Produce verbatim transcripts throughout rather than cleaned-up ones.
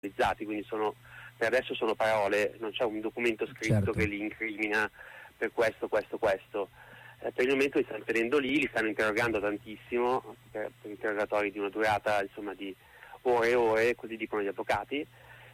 quindi sono, per adesso sono parole, non c'è un documento scritto certo. che li incrimina per questo, questo, questo. Eh, per il momento li stanno tenendo lì, li stanno interrogando tantissimo, per, per interrogatori di una durata insomma di ore e ore, così dicono gli avvocati,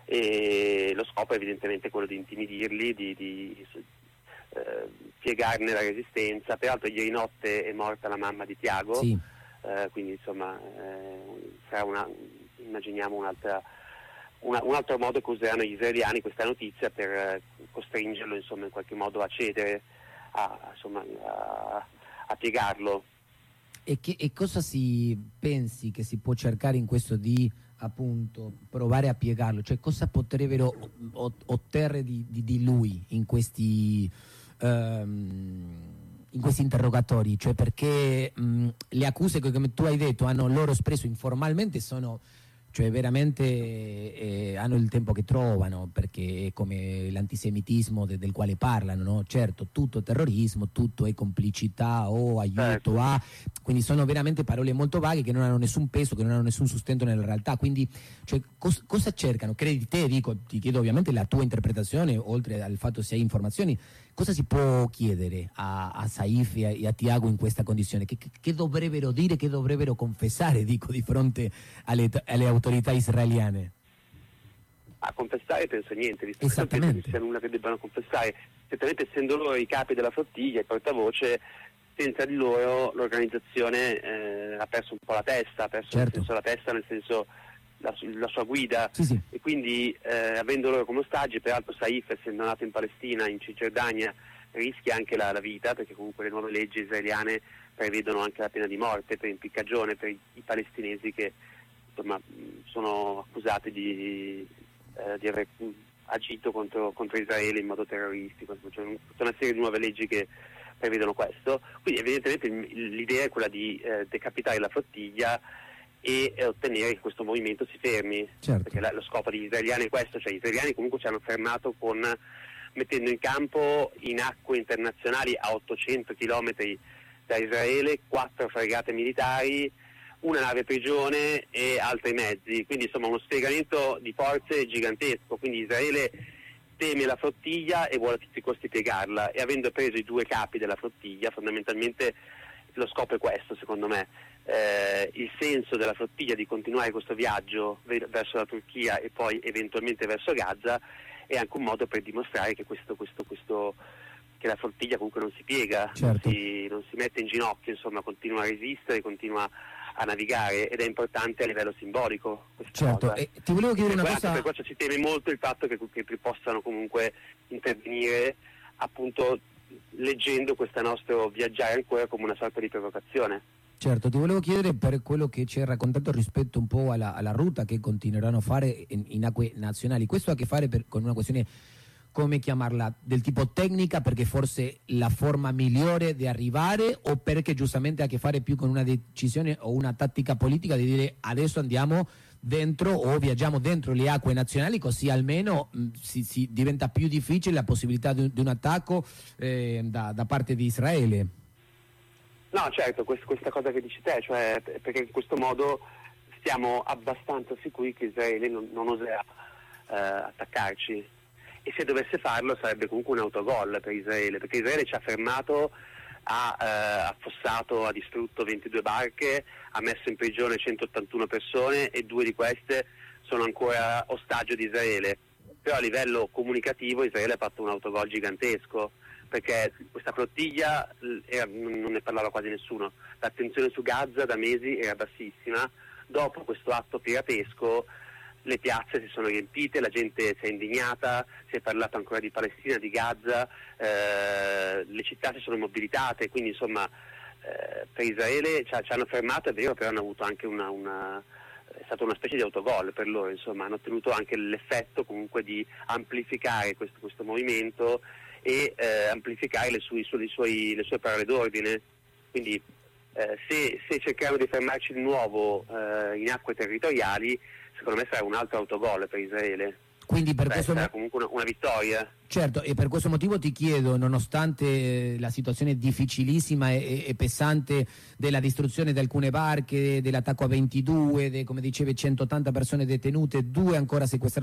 e lo scopo è evidentemente quello di intimidirli, di, di eh, piegarne la resistenza. Peraltro ieri notte è morta la mamma di Tiago, sì. eh, quindi insomma eh, sarà una, immaginiamo un'altra Una, un altro modo che useranno gli israeliani questa notizia per eh, costringerlo insomma in qualche modo a cedere, a, insomma, a, a piegarlo. E, che, e cosa si pensi che si può cercare in questo di appunto provare a piegarlo? Cioè cosa potrebbero ottenere di, di, di lui in questi um, in questi interrogatori? Cioè perché um, le accuse che, come tu hai detto, hanno loro espresso informalmente sono, cioè veramente eh, hanno il tempo che trovano, perché è come l'antisemitismo de, del quale parlano, no? Certo, tutto terrorismo, tutto è complicità o aiuto certo. a, quindi sono veramente parole molto vaghe che non hanno nessun peso, che non hanno nessun sustento nella realtà. Quindi cioè, cos, cosa cercano? Credi te, dico, ti chiedo ovviamente la tua interpretazione, oltre al fatto se hai informazioni, cosa si può chiedere a, a Saif e a, e a Tiago in questa condizione? Che, che, che dovrebbero dire, che dovrebbero confessare, dico, di fronte alle, alle autorità israeliane? A confessare penso niente, visto che non penso Esattamente. che sia nulla che debbano confessare, certamente essendo loro i capi della flottiglia, il portavoce, senza di loro l'organizzazione eh, ha perso un po' la testa, ha perso Certo. nel senso la testa, nel senso la, la sua guida, Sì, sì. e quindi eh, avendo loro come ostaggi, peraltro Saif, essendo nato in Palestina, in Cisgiordania, rischia anche la, la vita, perché comunque le nuove leggi israeliane prevedono anche la pena di morte per impiccagione per i, i palestinesi che insomma sono accusati di, eh, di aver agito contro, contro Israele in modo terroristico. C'è tutta una serie di nuove leggi che prevedono questo, quindi evidentemente l'idea è quella di eh, decapitare la flottiglia e eh, ottenere che questo movimento si fermi, Certo. perché la, lo scopo degli israeliani è questo, cioè gli israeliani comunque ci hanno fermato con mettendo in campo in acque internazionali a ottocento chilometri da Israele quattro fregate militari, una nave prigione e altri mezzi, quindi insomma uno spiegamento di forze gigantesco. Quindi Israele teme la flottiglia e vuole a tutti i costi piegarla, e avendo preso i due capi della flottiglia, fondamentalmente lo scopo è questo, secondo me. Eh, il senso della flottiglia di continuare questo viaggio verso la Turchia e poi eventualmente verso Gaza è anche un modo per dimostrare che questo, questo, questo che la flottiglia comunque non si piega, Certo. non, si, non si mette in ginocchio, insomma continua a resistere, continua a navigare, ed è importante a livello simbolico questa Certo. cosa. E ti volevo chiedere per una questo, cosa. per questo ci teme molto il fatto che, che possano comunque intervenire, appunto leggendo questo nostro viaggiare ancora come una sorta di provocazione. Certo, ti volevo chiedere per quello che ci hai raccontato rispetto un po' alla, alla ruta che continueranno a fare in, in acque nazionali. Questo ha a che fare per, con una questione, come chiamarla, del tipo tecnica, perché forse la forma migliore di arrivare, o perché giustamente ha a che fare più con una decisione o una tattica politica di dire adesso andiamo dentro o viaggiamo dentro le acque nazionali, così almeno mh, si, si diventa più difficile la possibilità di, di un attacco eh, da, da parte di Israele? No, certo, quest, questa cosa che dici te, cioè perché in questo modo stiamo abbastanza sicuri che Israele non, non oserà eh, attaccarci, e se dovesse farlo sarebbe comunque un autogol per Israele, perché Israele ci ha fermato, ha eh, affossato, ha distrutto ventidue barche, ha messo in prigione centottantuno persone e due di queste sono ancora ostaggio di Israele. Però a livello comunicativo Israele ha fatto un autogol gigantesco, perché questa flottiglia era, non ne parlava quasi nessuno, l'attenzione su Gaza da mesi era bassissima. Dopo questo atto piratesco le piazze si sono riempite, la gente si è indignata, si è parlato ancora di Palestina, di Gaza, eh, le città si sono mobilitate, quindi insomma eh, per Israele ci, ci hanno fermato, è vero, però hanno avuto anche una, una è stata una specie di autogol per loro, insomma hanno ottenuto anche l'effetto comunque di amplificare questo, questo movimento e eh, amplificare le, sue, le, sue, le sue parole d'ordine. Quindi eh, se, se cerchiamo di fermarci di nuovo eh, in acque territoriali, secondo me sarà un altro autogol per Israele. Quindi per Beh, questo sarà mo- comunque una, una vittoria. Certo, e per questo motivo ti chiedo, nonostante la situazione difficilissima e, e pesante della distruzione di alcune barche, dell'attacco a ventidue, de, come dicevi centottanta persone detenute, due ancora sequestrate